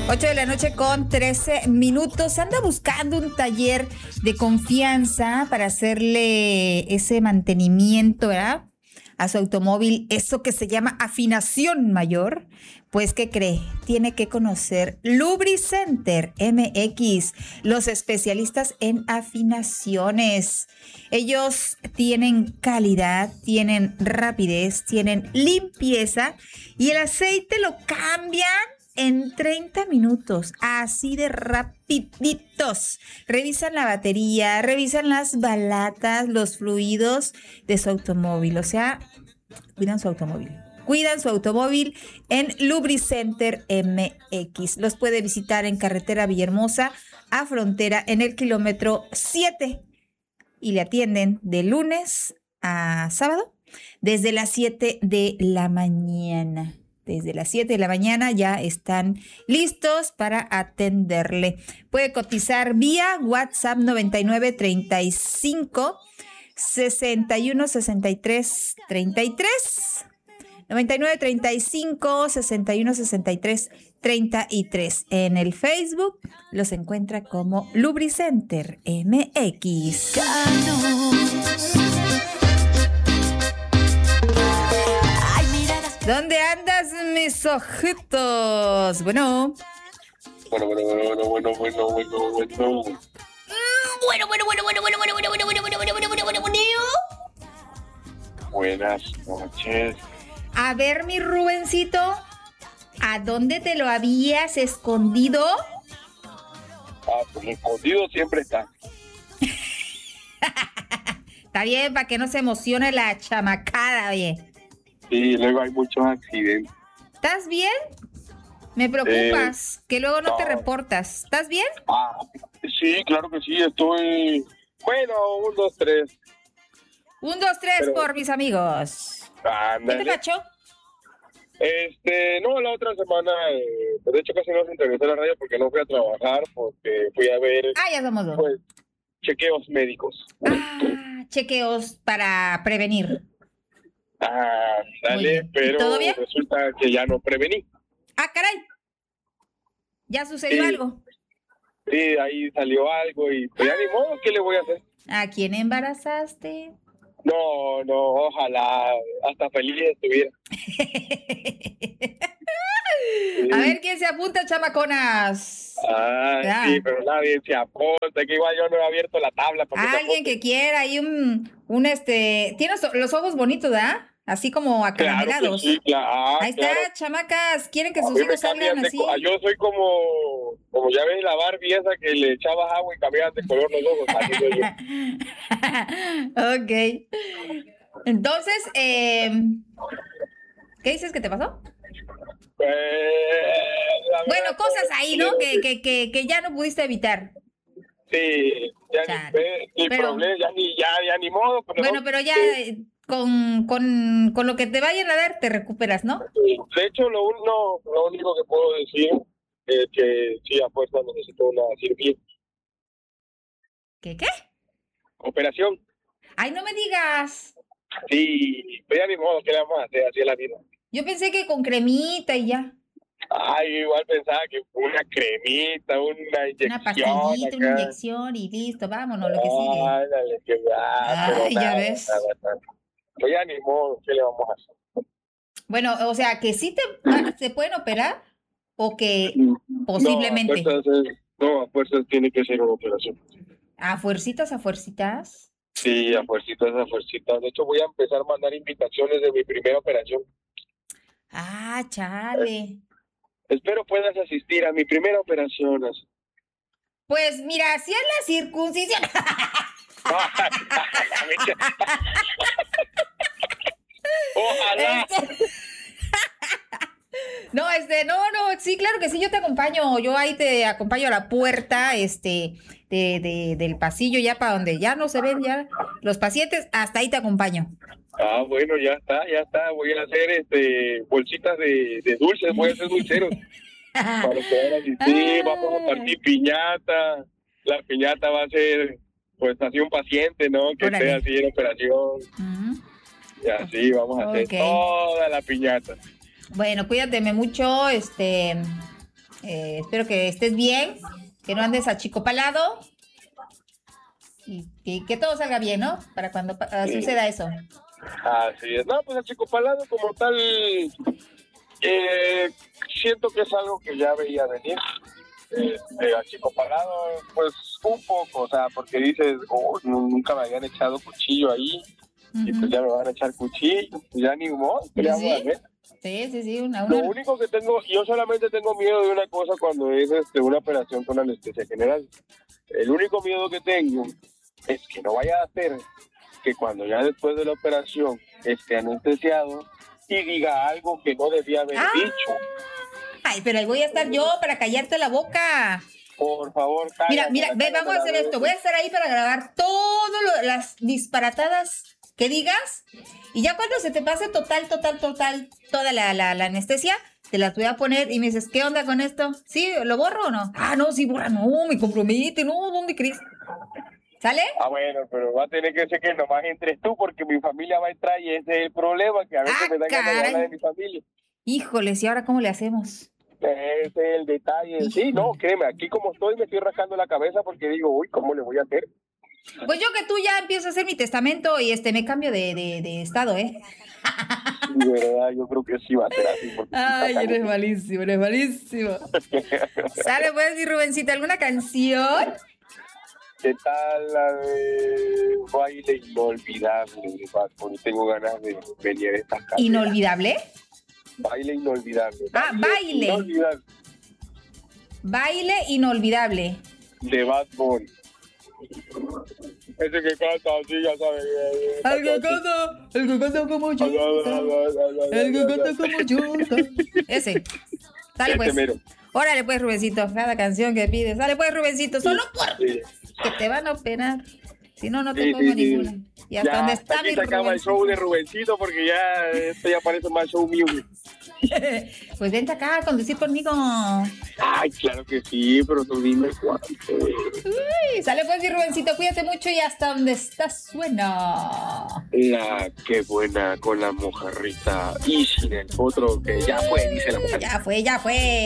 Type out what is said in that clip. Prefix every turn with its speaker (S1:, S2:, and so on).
S1: 8 de la noche con 13 minutos. Anda buscando un taller de confianza para hacerle ese mantenimiento, ¿verdad?, a su automóvil, eso que se llama afinación mayor. Pues, ¿qué cree? Tiene que conocer Lubricenter MX, los especialistas en afinaciones. Ellos tienen calidad, tienen rapidez, tienen limpieza y el aceite lo cambian en 30 minutos, así de rapiditos. Revisan la batería, revisan las balatas, los fluidos de su automóvil. O sea, cuidan su automóvil. Cuidan su automóvil en Lubricenter MX. Los puede visitar en carretera Villahermosa a Frontera en el kilómetro 7. Y le atienden de lunes a sábado desde las 7 de la mañana. Desde las 7 de la mañana ya están listos para atenderle. Puede cotizar vía WhatsApp 9935 61 63 33. 9935 61 63 33. En el Facebook los encuentra como Lubricenter MX. ¿Dónde andas, mis ojitos? Bueno.
S2: Bueno. Buenas noches.
S1: A ver, mi Rubencito, ¿a dónde te lo habías escondido?
S2: Pues escondido siempre está.
S1: Está bien, para que no se emocione la chamacada, oye.
S2: Sí, luego hay muchos accidentes.
S1: ¿Estás bien? Me preocupas, que luego no te reportas. ¿Estás bien?
S2: Sí, claro que sí, estoy... Bueno, 1, 2, 3.
S1: 1, 2, 3 por mis amigos.
S2: Ándale.
S1: ¿Qué te cachó?
S2: No, la otra semana, de hecho casi no se entrevistó la radio porque no fui a trabajar, porque fui a ver...
S1: ya somos dos.
S2: Pues, chequeos médicos.
S1: Chequeos para prevenir.
S2: Dale, pero
S1: ¿todo bien?
S2: Resulta que ya no prevení.
S1: Caray. ¿Ya sucedió algo?
S2: Sí, ahí salió algo y pues ya ni modo, ¿qué le voy a hacer?
S1: ¿A quién embarazaste?
S2: No, ojalá hasta feliz estuviera.
S1: A ver quién se apunta, chamaconas.
S2: Sí, pero nadie se apunta, que igual yo no he abierto la tabla.
S1: Alguien que quiera, hay tienes los ojos bonitos, ¿verdad? Así como acaramelados.
S2: Claro, sí,
S1: ahí está, chamacas, quieren que sus hijos salgan así.
S2: Yo soy como ya ves la Barbie esa que le echabas agua y cambiaban de color los ojos. Así soy yo.
S1: Ok. Entonces, ¿qué dices que te pasó? Bueno, cosas ahí, ¿no? Que ya no pudiste evitar.
S2: Sí, ya ni problema, ya ni modo.
S1: Bueno, pero ya con lo que te vayan a dar te recuperas, ¿no?
S2: De hecho, lo único que puedo decir es que sí, a fuerza necesito una cirugía.
S1: ¿Qué?
S2: Operación.
S1: ¡Ay, no me digas!
S2: Sí, pero ya ni modo, ¿qué le vamos a hacer? Así es la vida.
S1: Yo pensé que con cremita y ya.
S2: Igual pensaba que una cremita, una inyección.
S1: Una pastillita, una inyección y listo, vámonos, lo que sigue.
S2: Dale,
S1: ya ves.
S2: Pues ya ni modo, ¿qué le vamos a hacer?
S1: Bueno, o sea, que sí se pueden operar o que posiblemente.
S2: A fuerzas tiene que ser una operación.
S1: ¿A fuercitas?
S2: Sí, a fuercitas. De hecho, voy a empezar a mandar invitaciones de mi primera operación.
S1: Chale.
S2: Espero puedas asistir a mi primera operación.
S1: Pues mira, si es la circuncisión.
S2: Ojalá.
S1: No, sí, claro que sí, yo te acompaño, yo ahí te acompaño a la puerta, del pasillo ya para donde ya no se ven ya los pacientes, hasta ahí te acompaño.
S2: Bueno, ya está, voy a hacer bolsitas de dulces, voy a hacer dulceros. Para que vayan a asistir, vamos a partir piñata, la piñata va a ser pues así un paciente, ¿no? Que esté así en operación. Y así vamos a hacer toda la piñata.
S1: Bueno, cuídateme mucho, Espero que estés bien, que no andes achicopalado y que todo salga bien, ¿no? Para cuando suceda eso.
S2: Así es. No, pues achicopalado como tal, siento que es algo que ya veía venir. Achicopalado, pues un poco, o sea, porque dices, nunca me habían echado cuchillo ahí, y pues ya me van a echar cuchillo, pues ya ni modo, ¿qué le vamos a hacer?
S1: Sí,
S2: Lo único que tengo, yo solamente tengo miedo de una cosa cuando es una operación con anestesia general. El único miedo que tengo es que no vaya a hacer que cuando ya después de la operación esté anestesiado y diga algo que no debía haber dicho.
S1: Ay, pero ahí voy a estar yo para callarte la boca.
S2: Por favor,
S1: cállate. Mira, ve, vamos a hacer esto. Voy a estar ahí para grabar todas las disparatadas que digas. Y ya cuando se te pase total, toda la anestesia, te las voy a poner y me dices, ¿qué onda con esto? ¿Sí? ¿Lo borro o no? Ah, no, sí, borra, no, me compromete, no, ¿dónde crees? ¿Sale?
S2: Ah, bueno, pero va a tener que ser que nomás entres tú porque mi familia va a entrar y ese es el problema, que a veces me da ganas de hablar de mi familia.
S1: Híjoles, ¿y ahora cómo le hacemos?
S2: Ese es el detalle. Sí, no, créeme, aquí como estoy me estoy rascando la cabeza porque digo, uy, ¿cómo le voy a hacer?
S1: Pues yo que tú ya empiezo a hacer mi testamento y me cambio de estado, ¿eh?
S2: Sí, verdad, yo creo que sí va a ser así.
S1: Ay, eres malísimo, eres malísimo. ¿Sale pues, mi Rubencito, alguna canción?
S2: ¿Qué tal la de Baile Inolvidable? Tengo ganas de venir a estas casas.
S1: ¿Inolvidable?
S2: Baile Inolvidable.
S1: Baile.
S2: Inolvidable.
S1: Baile Inolvidable.
S2: De Bad Bunny. Ese que canta así, ya sabes.
S1: El que canta como yo. El que canta como yo. Ese. Dale pues. Órale pues, Rubencito. Cada canción que pides. Dale pues, Rubencito. Solo por que te van a operar. Si no, no te pongo ninguna. Y hasta donde está mi Rubencito.
S2: Se acaba el show de Rubencito porque ya esto ya parece más show music.
S1: Pues vente acá a conducir conmigo.
S2: Ay, claro que sí, pero tú dime cuánto.
S1: Uy, sale pues, mi Rubencito, cuídate mucho y hasta donde estás suena.
S2: La que buena con la mojarrita y sin el potro que ya fue, dice la mujer.
S1: Ya fue.